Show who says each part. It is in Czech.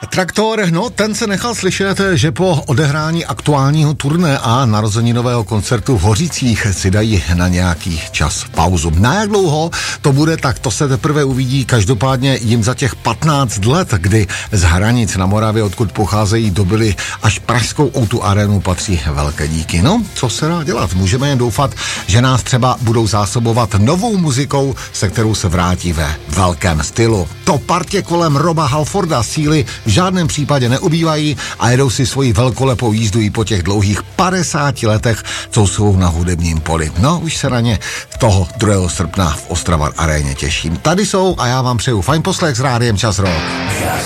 Speaker 1: Traktor, no ten se nechal slyšet, že po odehrání aktuálního turné a narozeninového koncertu v Hořicích si dají na nějaký čas pauzu. Na jak dlouho to bude, tak to se teprve uvidí. Každopádně jim za těch 15 let, kdy z Hranic na Moravě, odkud pocházejí, dobili až pražskou O2 Arenu, patří velké díky. No, co se dá dělat? Můžeme jen doufat, že nás třeba budou zásobovat novou muzikou, se kterou se vrátí ve velkém stylu. To partě kolem Roba Halforda síly v žádném případě neubývají a jedou si svoji velkolepou jízdu i po těch dlouhých 50 letech, co jsou na hudebním poli. No, už se na ně toho 2. srpna v Ostrava Aréně těším. Tady jsou a já vám přeju fajn poslech s Rádiem Čas Rock.